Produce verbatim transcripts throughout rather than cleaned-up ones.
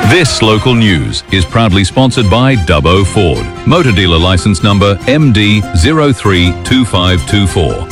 This local news is proudly sponsored by Dubbo Ford. Motor dealer license number M D zero three two five two four.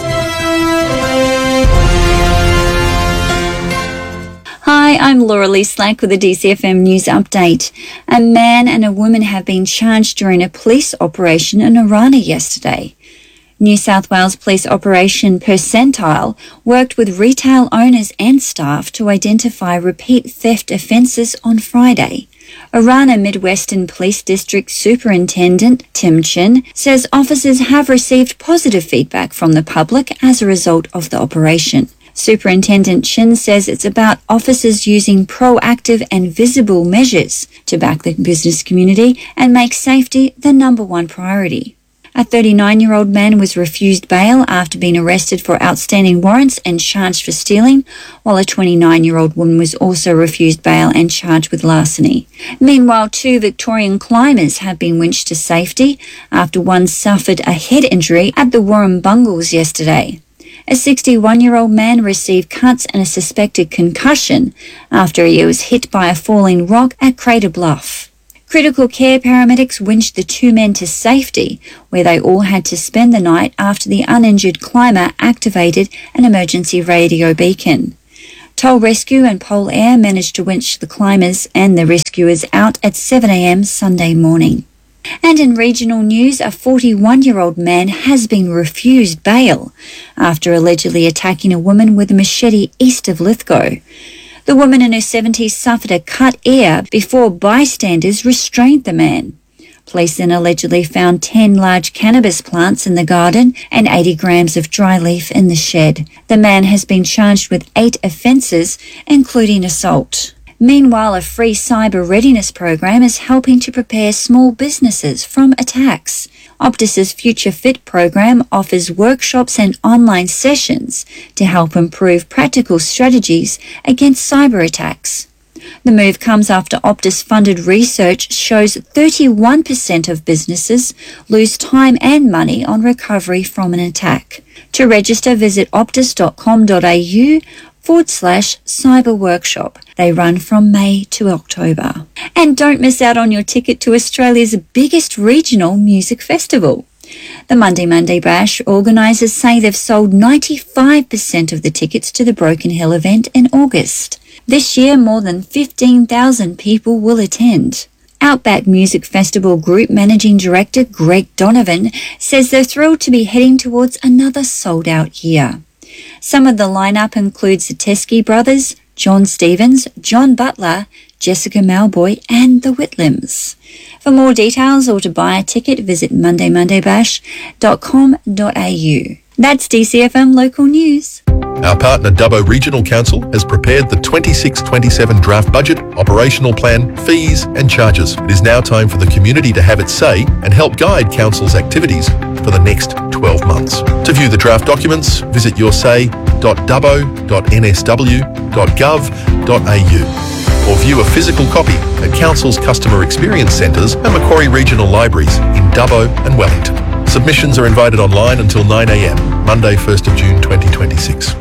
Hi, I'm Laura Lee Slack with the D C F M News Update. A man and a woman have been charged during a police operation in Orana yesterday. New South Wales Police Operation Percentile worked with retail owners and staff to identify repeat theft offences on Friday. Orana Mid-Western Police District Superintendent Tim Chin says officers have received positive feedback from the public as a result of the operation. Superintendent Chin says it's about officers using proactive and visible measures to back the business community and make safety the number one priority. A thirty-nine-year-old man was refused bail after being arrested for outstanding warrants and charged for stealing, while a twenty-nine-year-old woman was also refused bail and charged with larceny. Meanwhile, two Victorian climbers have been winched to safety after one suffered a head injury at the Warrumbungles yesterday. A sixty-one-year-old man received cuts and a suspected concussion after he was hit by a falling rock at Crater Bluff. Critical care paramedics winched the two men to safety, where they all had to spend the night after the uninjured climber activated an emergency radio beacon. Toll Rescue and Pole Air managed to winch the climbers and the rescuers out at seven a.m. Sunday morning. And in regional news, a forty-one-year-old man has been refused bail after allegedly attacking a woman with a machete east of Lithgow. The woman in her seventies suffered a cut ear before bystanders restrained the man. Police then allegedly found ten large cannabis plants in the garden and eighty grams of dry leaf in the shed. The man has been charged with eight offences, including assault. Meanwhile, a free cyber readiness program is helping to prepare small businesses from attacks. Optus's Future Fit program offers workshops and online sessions to help improve practical strategies against cyber attacks. The move comes after Optus-funded research shows thirty-one percent of businesses lose time and money on recovery from an attack. To register, visit optus.com.au forward slash cyber workshop. They run from May to October. And don't miss out on your ticket to Australia's biggest regional music festival. The Monday Monday Bash organisers say they've sold ninety-five percent of the tickets to the Broken Hill event in August. This year, more than fifteen thousand people will attend. Outback Music Festival Group Managing Director Greg Donovan says they're thrilled to be heading towards another sold-out year. Some of the lineup includes the Teskey Brothers, John Stevens, John Butler, Jessica Malboy and the Whitlams. For more details or to buy a ticket, visit monday monday bash dot com dot a u. That's D C F M Local News. Our partner Dubbo Regional Council has prepared the twenty-six twenty-seven draft budget, operational plan, fees and charges. It is now time for the community to have its say and help guide Council's activities for the next twelve months. To view the draft documents, visit yoursay dot dubbo dot n s w dot gov dot a u or view a physical copy at Council's Customer Experience Centres and Macquarie Regional Libraries in Dubbo and Wellington. Submissions are invited online until nine a.m, Monday first of June twenty twenty-six.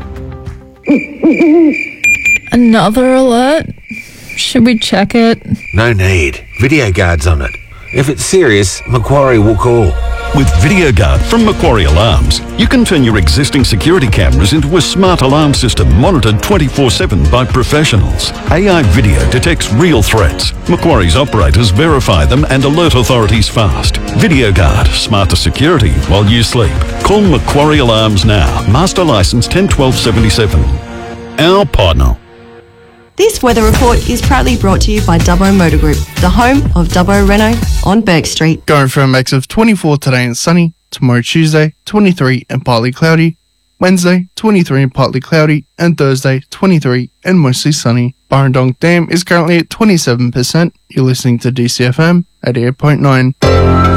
Another alert? Should we check it? No need. Video guard's on it. If it's serious, Macquarie will call. With VideoGuard from Macquarie Alarms, you can turn your existing security cameras into a smart alarm system monitored twenty-four seven by professionals. A I video detects real threats. Macquarie's operators verify them and alert authorities fast. VideoGuard, smarter security while you sleep. Call Macquarie Alarms now. Master license ten twelve seventy-seven. Our partner. This weather report is proudly brought to you by Dubbo Motor Group, the home of Dubbo Renault on Burke Street. Going for a max of twenty-four today and sunny, tomorrow Tuesday, twenty-three and partly cloudy, Wednesday, twenty-three and partly cloudy, and Thursday, twenty-three and mostly sunny. Burrendong Dam is currently at twenty-seven percent. You're listening to D C F M eighty-eight point nine.